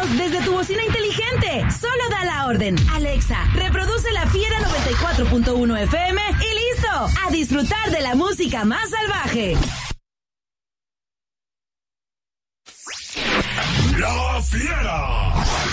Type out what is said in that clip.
escuchamos desde tu bocina inteligente. Solo da la orden. Alexa, reproduce La Fiera 94.1 FM y listo. A disfrutar de la música más salvaje. La Fiera.